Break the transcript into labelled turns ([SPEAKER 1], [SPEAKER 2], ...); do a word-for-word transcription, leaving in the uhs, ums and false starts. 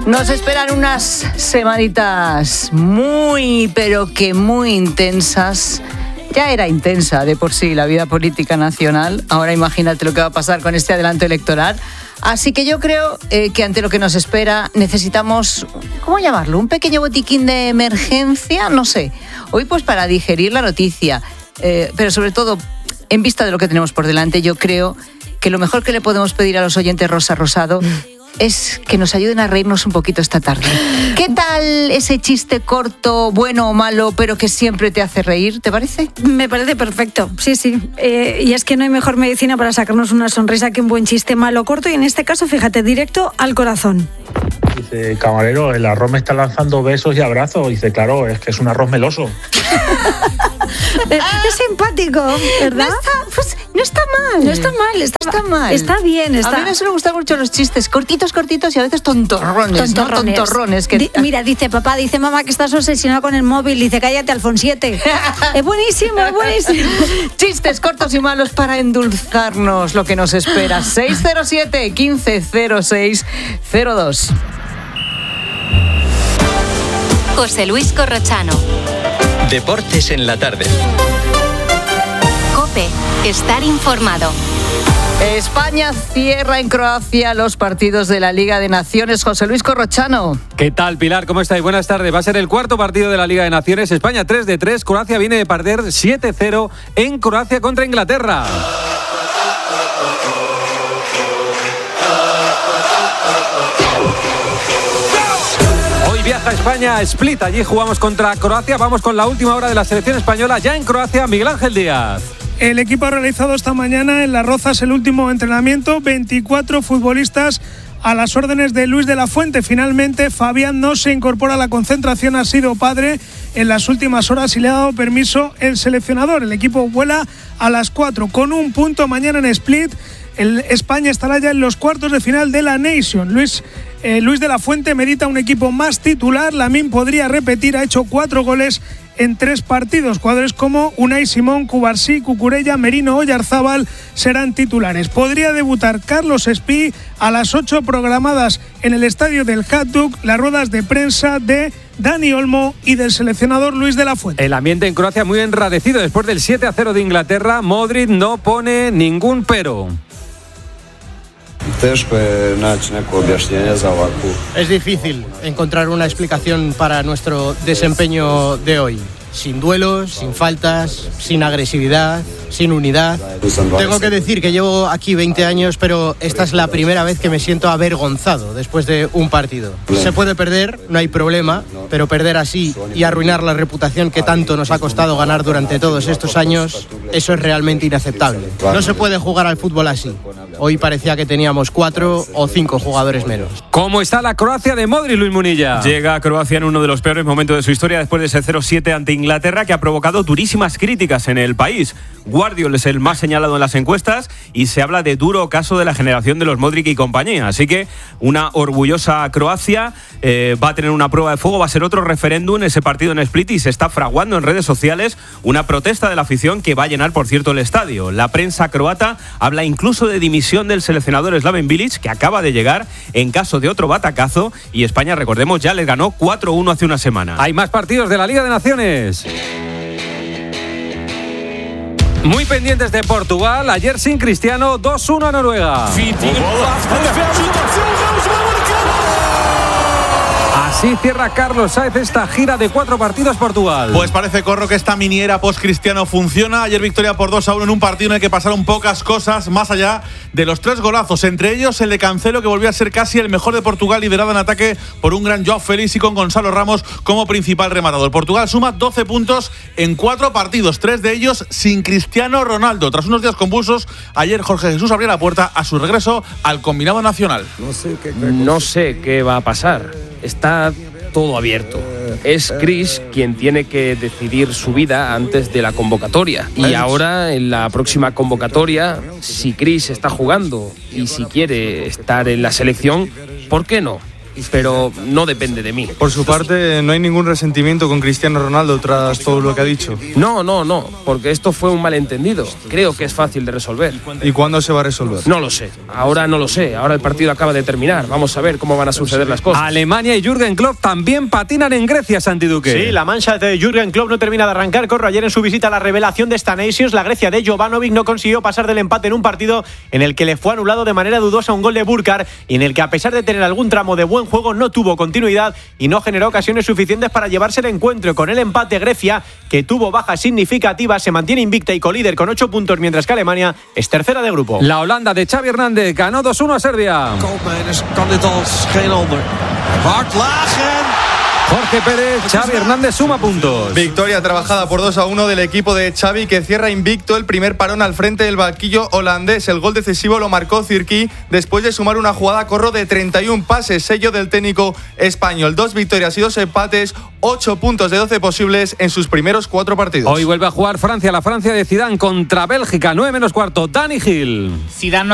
[SPEAKER 1] Nos esperan unas semanitas muy, pero que muy intensas. Ya era intensa de por sí la vida política nacional. Ahora imagínate lo que va a pasar con este adelanto electoral. Así que yo creo eh, que ante lo que nos espera necesitamos, ¿cómo llamarlo? ¿Un pequeño botiquín de emergencia? No sé. Hoy pues para digerir la noticia, eh, pero sobre todo en vista de lo que tenemos por delante, yo creo que lo mejor que le podemos pedir a los oyentes Rosa Rosado es que nos ayuden a reírnos un poquito esta tarde. ¿Qué tal ese chiste corto, bueno o malo, pero que siempre te hace reír? ¿Te parece?
[SPEAKER 2] Me parece perfecto, sí, sí. Eh, y es que no hay mejor medicina para sacarnos una sonrisa que un buen chiste malo corto y en este caso, fíjate, directo al corazón.
[SPEAKER 3] Dice, camarero, el arroz me está lanzando besos y abrazos. Dice, claro, es que es un arroz meloso.
[SPEAKER 2] Es simpático, ¿verdad?
[SPEAKER 1] No está, pues, no está mal.
[SPEAKER 2] No está mal, está,
[SPEAKER 1] está mal.
[SPEAKER 2] Está bien. Está...
[SPEAKER 1] A mí me suelen gustar mucho los chistes cortitos, cortitos y a veces tontorrones.
[SPEAKER 2] Tontorrones.
[SPEAKER 1] ¿no? Tontorrones que...
[SPEAKER 2] Di, mira, dice papá, dice mamá que estás obsesionado con el móvil. Dice, cállate, Alfonsiete. Es buenísimo, es buenísimo.
[SPEAKER 1] Chistes cortos y malos para endulzarnos lo que nos espera. seis cero siete, quince cero seis cero dos.
[SPEAKER 4] José Luis Corrochano.
[SPEAKER 5] Deportes en la tarde.
[SPEAKER 4] COPE. Estar informado.
[SPEAKER 1] España cierra en Croacia los partidos de la Liga de Naciones. José Luis Corrochano.
[SPEAKER 6] ¿Qué tal, Pilar? ¿Cómo estáis? Buenas tardes. Va a ser el cuarto partido de la Liga de Naciones. España tres de tres. Croacia viene de perder siete cero en Croacia contra Inglaterra. Viaja a España a Split, allí jugamos contra Croacia. Vamos con la última hora de la selección española ya en Croacia. Miguel Ángel Díaz.
[SPEAKER 7] El equipo ha realizado esta mañana en Las Rozas el último entrenamiento. veinticuatro futbolistas a las órdenes de Luis de la Fuente. Finalmente, Fabián no se incorpora a la concentración. Ha sido padre en las últimas horas y le ha dado permiso el seleccionador. El equipo vuela a las cuatro con un punto mañana en Split. El España estará ya en los cuartos de final de la Nation. Luis, eh, Luis de la Fuente medita un equipo más titular. Lamine podría repetir, ha hecho cuatro goles en tres partidos. Jugadores como Unai Simón, Cubarsí, Cucurella, Merino, Oyarzábal serán titulares. Podría debutar Carlos Espí a las ocho programadas en el estadio del Hajduk. Las ruedas de prensa de Dani Olmo y del seleccionador Luis de la Fuente.
[SPEAKER 6] El ambiente en Croacia muy enradecido después del siete a cero de Inglaterra. Modric no pone ningún pero.
[SPEAKER 8] Es difícil encontrar una explicación para nuestro desempeño de hoy. Sin duelos, sin faltas, sin agresividad, sin unidad. Tengo que decir que llevo aquí veinte años, pero esta es la primera vez que me siento avergonzado después de un partido. Se puede perder, no hay problema, pero perder así y arruinar la reputación que tanto nos ha costado ganar durante todos estos años, eso es realmente inaceptable. No se puede jugar al fútbol así. Hoy parecía que teníamos cuatro o cinco jugadores menos.
[SPEAKER 6] ¿Cómo está la Croacia de Modric, Luis Munilla?
[SPEAKER 9] Llega a Croacia en uno de los peores momentos de su historia después de ese cero siete ante Inglaterra, que ha provocado durísimas críticas en el país. Guardiola es el más señalado en las encuestas y se habla de duro caso de la generación de los Modric y compañía. Así que una orgullosa Croacia eh, va a tener una prueba de fuego, va a ser otro referéndum ese partido en Split y se está fraguando en redes sociales una protesta de la afición que va a llenar, por cierto, el estadio. La prensa croata habla incluso de dimisión del seleccionador Slaven Bilic, que acaba de llegar en caso de otro batacazo, y España, recordemos, ya le ganó cuatro uno hace una semana.
[SPEAKER 6] Hay más partidos de la Liga de Naciones. Muy pendientes de Portugal, ayer sin Cristiano, dos uno a Noruega. Así cierra Carlos Sainz esta gira de cuatro partidos Portugal.
[SPEAKER 10] Pues parece, Corro, que esta miniera post-Cristiano funciona. Ayer victoria por dos a uno en un partido en el que pasaron pocas cosas, más allá de los tres golazos. Entre ellos el de Cancelo, que volvió a ser casi el mejor de Portugal, liderado en ataque por un gran Joao Félix y con Gonzalo Ramos como principal rematador. Portugal suma doce puntos en cuatro partidos, tres de ellos sin Cristiano Ronaldo. Tras unos días convulsos, ayer Jorge Jesús abrió la puerta a su regreso al combinado nacional.
[SPEAKER 11] No sé qué va a pasar. Está todo abierto. Es Chris quien tiene que decidir su vida antes de la convocatoria. Y ahora, en la próxima convocatoria, si Chris está jugando y si quiere estar en la selección, ¿por qué no? pero no depende de mí.
[SPEAKER 12] Por su parte, ¿no hay ningún resentimiento con Cristiano Ronaldo tras todo lo que ha dicho?
[SPEAKER 11] No, no, no, porque esto fue un malentendido. Creo que es fácil de resolver.
[SPEAKER 12] ¿Y cuándo se va a resolver?
[SPEAKER 11] No lo sé, ahora no lo sé, ahora el partido acaba de terminar. Vamos a ver cómo van a suceder las cosas.
[SPEAKER 6] Alemania y Jürgen Klopp también patinan en Grecia, Santi Duque.
[SPEAKER 13] Sí, la mancha de Jürgen Klopp no termina de arrancar. Corro ayer en su visita a la revelación de esta Nations. La Grecia de Jovanovic no consiguió pasar del empate en un partido en el que le fue anulado de manera dudosa un gol de Burkar y en el que, a pesar de tener algún tramo de buen juego, no tuvo continuidad y no generó ocasiones suficientes para llevarse el encuentro. Con el empate, Grecia, que tuvo bajas significativas, se mantiene invicta y colíder con ocho puntos, mientras que Alemania es tercera de grupo.
[SPEAKER 6] La Holanda de Xavi Hernández ganó dos uno a Serbia.
[SPEAKER 14] Kan dit als geen ander. Bart Lagen.
[SPEAKER 6] Jorge Pérez, Xavi Hernández suma puntos.
[SPEAKER 12] Victoria trabajada por dos a uno del equipo de Xavi, que cierra invicto el primer parón al frente del banquillo holandés. El gol decisivo lo marcó Zirkzee después de sumar una jugada corro de treinta y un pases, sello del técnico español. Dos victorias y dos empates, ocho puntos de doce posibles en sus primeros cuatro partidos.
[SPEAKER 6] Hoy vuelve a jugar Francia, la Francia de Zidane contra Bélgica, nueve menos cuarto. Dani Gil.
[SPEAKER 15] Zidane